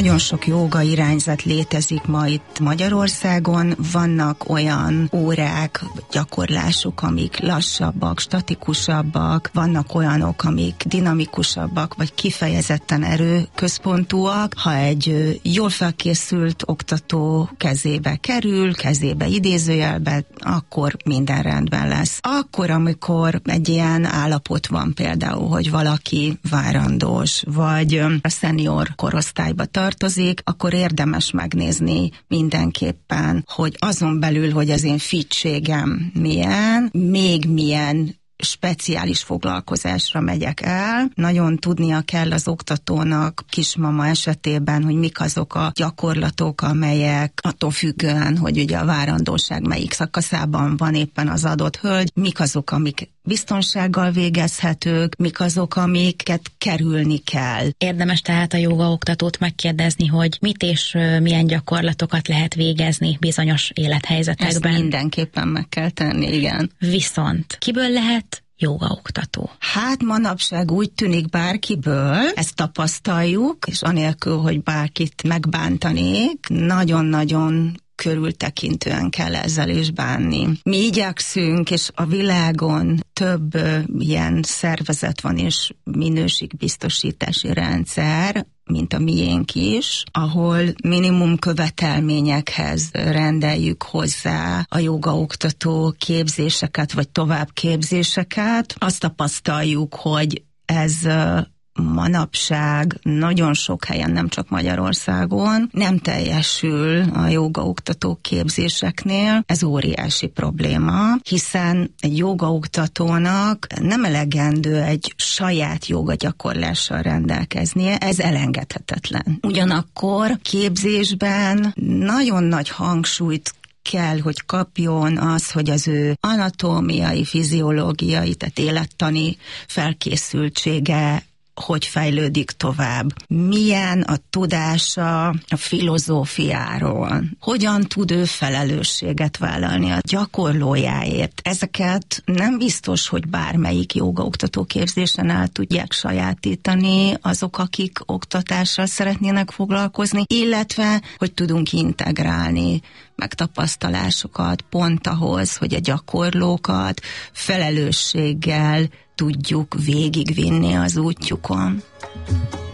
Nagyon sok jóga irányzat létezik ma itt Magyarországon, vannak olyan órák, gyakorlások, amik lassabbak, statikusabbak, vannak olyanok, amik dinamikusabbak, vagy kifejezetten erőközpontúak. Ha egy jól felkészült oktató kezébe kerül, kezébe idézőjelbe, akkor minden rendben lesz. Akkor, amikor egy ilyen állapot van például, hogy valaki várandós, vagy a szenior korosztályba tartozik, akkor érdemes megnézni mindenképpen, hogy azon belül, hogy az én fittségem milyen, még milyen speciális foglalkozásra megyek el. Nagyon tudnia kell az oktatónak kismama esetében, hogy mik azok a gyakorlatok, amelyek attól függően, hogy ugye a várandóság melyik szakaszában van éppen az adott hölgy, mik azok, amik biztonsággal végezhetők, mik azok, amiket kerülni kell. Érdemes tehát a jógaoktatót megkérdezni, hogy mit és milyen gyakorlatokat lehet végezni bizonyos élethelyzetekben. Ezt mindenképpen meg kell tenni, igen. Viszont kiből lehet jógaoktató? Hát manapság úgy tűnik bárkiből, ezt tapasztaljuk, és anélkül, hogy bárkit megbántanék, nagyon-nagyon körültekintően kell ezzel is bánni. Mi igyekszünk, és a világon több ilyen szervezet van, és minőségbiztosítási rendszer, mint a miénk is, ahol minimum követelményekhez rendeljük hozzá a jógaoktató képzéseket, vagy továbbképzéseket. Azt tapasztaljuk, hogy ez manapság nagyon sok helyen, nem csak Magyarországon, nem teljesül a jógaoktató képzéseknél. Ez óriási probléma, hiszen egy jógaoktatónak nem elegendő egy saját jogagyakorlással rendelkeznie, ez elengedhetetlen. Ugyanakkor képzésben nagyon nagy hangsúlyt kell, hogy kapjon az, hogy az ő anatómiai, fiziológiai, tehát élettani felkészültsége hogy fejlődik tovább. Milyen a tudása a filozófiáról. Hogyan tud ő felelősséget vállalni a gyakorlójáért. Ezeket nem biztos, hogy bármelyik jógaoktató képzésen el tudják sajátítani azok, akik oktatással szeretnének foglalkozni, illetve, hogy tudunk integrálni megtapasztalásokat pont ahhoz, hogy a gyakorlókat felelősséggel tudjuk végigvinni az útjukon.